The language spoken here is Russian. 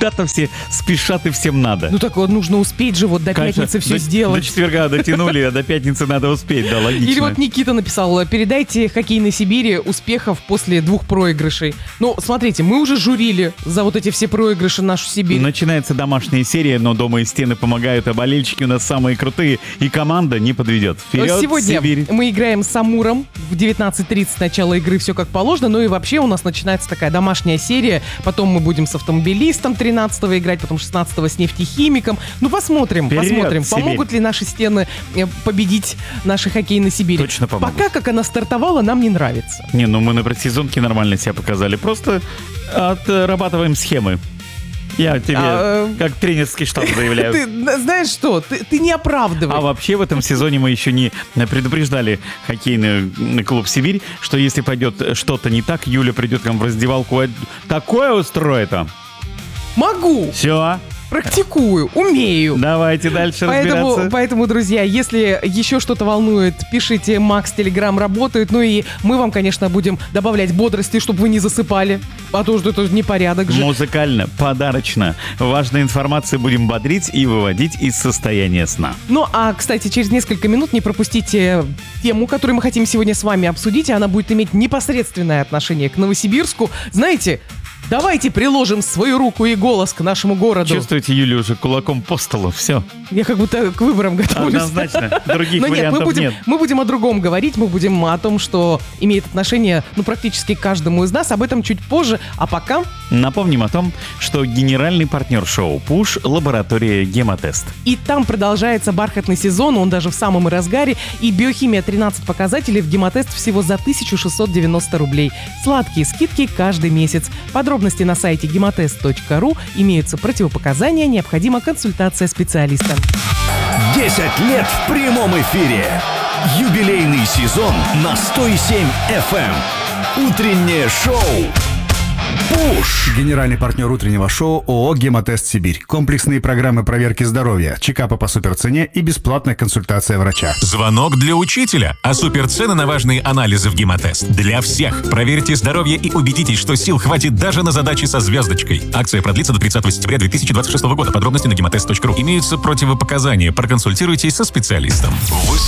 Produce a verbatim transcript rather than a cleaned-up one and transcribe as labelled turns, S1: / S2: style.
S1: ребята все спешат и всем надо.
S2: Ну так вот, нужно успеть же вот до
S1: Конечно,
S2: пятницы все
S1: до,
S2: сделать.
S1: До четверга дотянули, а до пятницы надо успеть, да, логично.
S2: Или вот Никита написал: передайте хоккейной Сибири успехов после двух проигрышей. Ну, смотрите, мы уже журили за вот эти все проигрыши нашу Сибирь.
S1: Начинается домашняя серия, но дома и стены помогают, а болельщики у нас самые крутые, и команда не подведет. Вперед,
S2: Сегодня
S1: Сибирь!
S2: Мы играем с Амуром. В девятнадцать тридцать начало игры, все как положено. Ну и вообще у нас начинается такая домашняя серия. Потом мы будем с Автомобилистом тринадцатого играть, потом шестнадцатого с Нефтехимиком. Ну посмотрим,
S1: Вперед,
S2: посмотрим,
S1: Сибирь.
S2: помогут ли наши стены э, победить наши хоккейные Сибири.
S1: Точно помогут.
S2: Пока как она стартовала, нам не нравится.
S1: Не, ну мы на предсезонке нормально себя показали. Просто отрабатываем схемы. Я тебе,
S2: А,
S1: как тренерский штаб, заявляю.
S2: Ты знаешь что, ты, ты не оправдывай.
S1: А вообще в этом сезоне мы еще не предупреждали хоккейный клуб «Сибирь», что если пойдет что-то не так, Юля придет к нам в раздевалку, такое устроит там.
S2: Могу,
S1: Все,
S2: практикую, умею.
S1: давайте дальше
S2: Поэтому,
S1: разбираться.
S2: поэтому, друзья, если еще что-то волнует, пишите, Макс, Телеграм работает. Ну и мы вам, конечно, будем добавлять бодрости, чтобы вы не засыпали. А то, что это непорядок же.
S1: Музыкально, подарочно. Важной информацией будем бодрить и выводить из состояния сна.
S2: Ну, а, кстати, через несколько минут не пропустите тему, которую мы хотим сегодня с вами обсудить. Она будет иметь непосредственное отношение к Новосибирску. Знаете, давайте приложим свою руку и голос к нашему городу.
S1: Чувствуете, Юля уже кулаком по столу? Все.
S2: Я как будто к выборам готовлюсь.
S1: Однозначно. Других
S2: Но нет,
S1: вариантов
S2: мы будем,
S1: нет.
S2: мы будем о другом говорить, мы будем о том, что имеет отношение, ну, практически к каждому из нас, об этом чуть позже, а пока...
S1: Напомним о том, что генеральный партнер шоу «Пуш» — лаборатория «Гемотест».
S2: И там продолжается бархатный сезон, он даже в самом разгаре, и биохимия тринадцать показателей в Гемотест всего за тысяча шестьсот девяносто рублей. Сладкие скидки каждый месяц. Подробности на сайте гемотест точка ру, имеются противопоказания, необходима консультация специалиста.
S3: десять лет в прямом эфире. Юбилейный сезон на сто семь эф эм. Утреннее шоу «Пуш».
S4: Генеральный партнер утреннего шоу ООО «Гемотест Сибирь». Комплексные программы проверки здоровья, чекапа по суперцене и бесплатная консультация врача.
S5: Звонок для учителя. А суперцены на важные анализы в Гемотест. Для всех. Проверьте здоровье и убедитесь, что сил хватит даже на задачи со звездочкой. Акция продлится до тридцатого сентября две тысячи двадцать шестого года. Подробности на гемотест точка ру. Имеются противопоказания. Проконсультируйтесь со специалистом.